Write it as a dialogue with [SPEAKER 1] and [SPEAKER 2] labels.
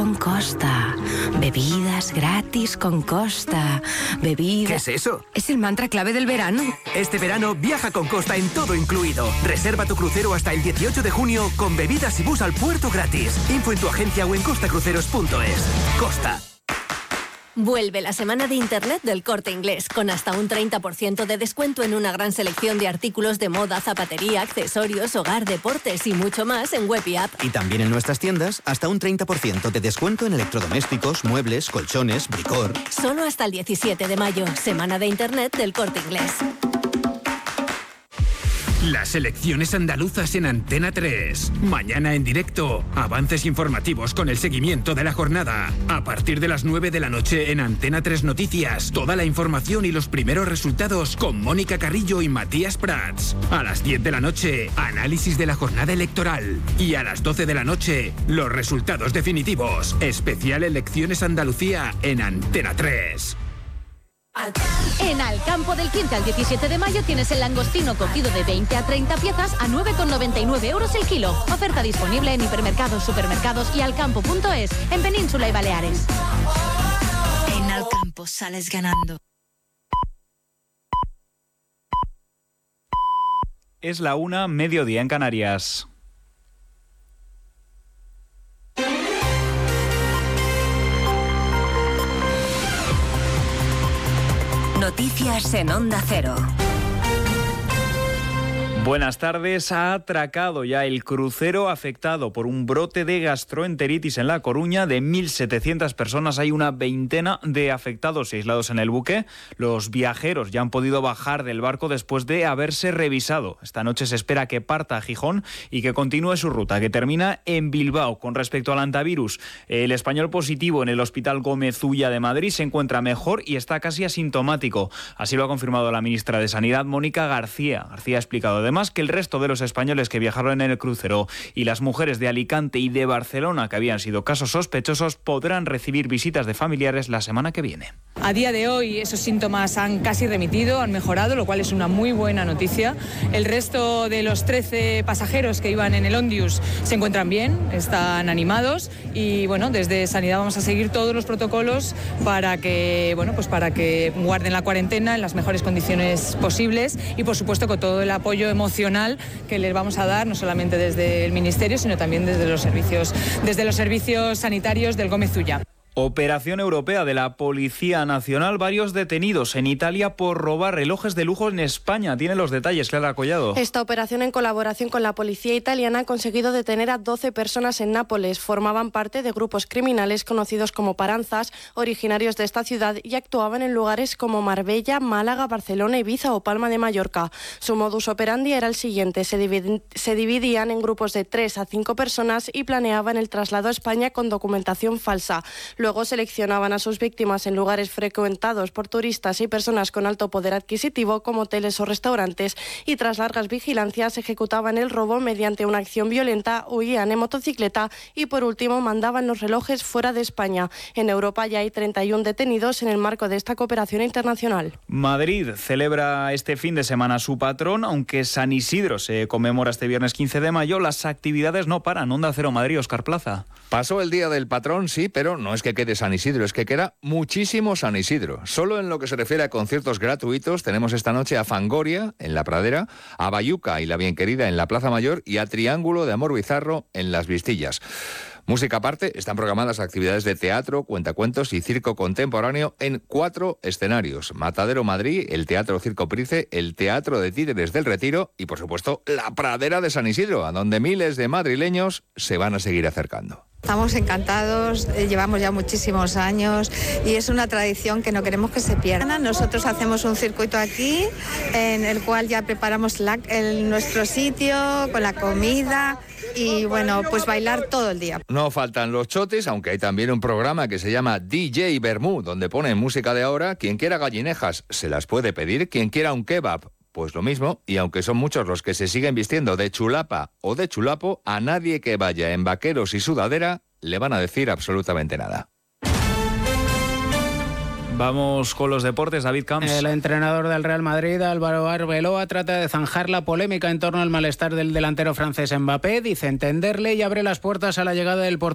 [SPEAKER 1] Con Costa. Bebidas gratis con Costa. Bebidas...
[SPEAKER 2] ¿Qué es eso?
[SPEAKER 1] Es el mantra clave del verano.
[SPEAKER 2] Este verano viaja con Costa en todo incluido. Reserva tu crucero hasta el 18 de junio con bebidas y bus al puerto gratis. Info en tu agencia o en costacruceros.es. Costa.
[SPEAKER 3] Vuelve la semana de Internet del Corte Inglés, con hasta un 30% de descuento en una gran selección de artículos de moda, zapatería, accesorios, hogar, deportes y mucho más en web y app.
[SPEAKER 4] Y también en nuestras tiendas, hasta un 30% de descuento en electrodomésticos, muebles, colchones, bricor.
[SPEAKER 3] Solo hasta el 17 de mayo, semana de Internet del Corte Inglés.
[SPEAKER 5] Las elecciones andaluzas en Antena 3. Mañana en directo, avances informativos con el seguimiento de la jornada. A partir de las 9 de la noche en Antena 3 Noticias, toda la información y los primeros resultados con Mónica Carrillo y Matías Prats. A las 10 de la noche, análisis de la jornada electoral. Y a las 12 de la noche, los resultados definitivos. Especial Elecciones Andalucía en Antena 3.
[SPEAKER 6] En Alcampo del 15 al 17 de mayo tienes el langostino cocido de 20 a 30 piezas a 9,99 euros el kilo. Oferta disponible en hipermercados, supermercados y alcampo.es, en Península y Baleares.
[SPEAKER 1] En Alcampo sales ganando.
[SPEAKER 7] Es la 1:00, mediodía en Canarias.
[SPEAKER 1] Noticias en Onda Cero.
[SPEAKER 7] Buenas tardes. Ha atracado ya el crucero afectado por un brote de gastroenteritis en La Coruña. De 1.700 personas hay una veintena de afectados y aislados en el buque. Los viajeros ya han podido bajar del barco después de haberse revisado. Esta noche se espera que parta a Gijón y que continúe su ruta, que termina en Bilbao. Con respecto al hantavirus, el español positivo en el Hospital Gómez Ulla de Madrid se encuentra mejor y está casi asintomático. Así lo ha confirmado la ministra de Sanidad, Mónica García. García ha explicado además que el resto de los españoles que viajaron en el crucero y las mujeres de Alicante y de Barcelona que habían sido casos sospechosos podrán recibir visitas de familiares la semana que viene.
[SPEAKER 8] A día de hoy esos síntomas han casi remitido, han mejorado, lo cual es una muy buena noticia. El resto de los 13 pasajeros que iban en el Ondius se encuentran bien, están animados y bueno, desde Sanidad vamos a seguir todos los protocolos para que guarden la cuarentena en las mejores condiciones posibles y por supuesto con todo el apoyo emocional que les vamos a dar, no solamente desde el Ministerio, sino también desde los servicios sanitarios del Gómez Ulla.
[SPEAKER 7] Operación europea de la Policía Nacional. Varios detenidos en Italia por robar relojes de lujo en España. Tiene los detalles, Clara Collado.
[SPEAKER 9] Esta operación, en colaboración con la policía italiana, ha conseguido detener a 12 personas en Nápoles. Formaban parte de grupos criminales conocidos como paranzas, originarios de esta ciudad, y actuaban en lugares como Marbella, Málaga, Barcelona, Ibiza o Palma de Mallorca. Su modus operandi era el siguiente. Se dividían en grupos de 3 a 5 personas y planeaban el traslado a España con documentación falsa. Luego seleccionaban a sus víctimas en lugares frecuentados por turistas y personas con alto poder adquisitivo, como hoteles o restaurantes, y tras largas vigilancias ejecutaban el robo mediante una acción violenta, huían en motocicleta y por último mandaban los relojes fuera de España. En Europa ya hay 31 detenidos en el marco de esta cooperación internacional.
[SPEAKER 7] Madrid celebra este fin de semana su patrón, aunque San Isidro se conmemora este viernes 15 de mayo. Las actividades no paran. Onda Cero Madrid, Óscar Plaza.
[SPEAKER 10] Pasó el día del patrón, sí, pero no es que quede San Isidro, es que queda muchísimo San Isidro. Solo en lo que se refiere a conciertos gratuitos tenemos esta noche a Fangoria en la Pradera, a Bayuca y la Bienquerida en la Plaza Mayor y a Triángulo de Amor Bizarro en Las Vistillas. Música aparte, están programadas actividades de teatro, cuentacuentos y circo contemporáneo en 4 escenarios. Matadero Madrid, el Teatro Circo Price, el Teatro de Títeres del Retiro y, por supuesto, la Pradera de San Isidro, a donde miles de madrileños se van a seguir acercando.
[SPEAKER 11] Estamos encantados, llevamos ya muchísimos años y es una tradición que no queremos que se pierda. Nosotros hacemos un circuito aquí en el cual ya preparamos nuestro sitio con la comida y bueno, pues bailar todo el día.
[SPEAKER 10] No faltan los chotis, aunque hay también un programa que se llama DJ Bermú, donde ponen música de ahora. Quien quiera gallinejas se las puede pedir, quien quiera un kebab, pues lo mismo, y aunque son muchos los que se siguen vistiendo de chulapa o de chulapo, a nadie que vaya en vaqueros y sudadera le van a decir absolutamente nada.
[SPEAKER 7] Vamos con los deportes, David Camps.
[SPEAKER 12] El entrenador del Real Madrid, Álvaro Arbeloa, trata de zanjar la polémica en torno al malestar del delantero francés Mbappé. Dice entenderle y abre las puertas a la llegada del portero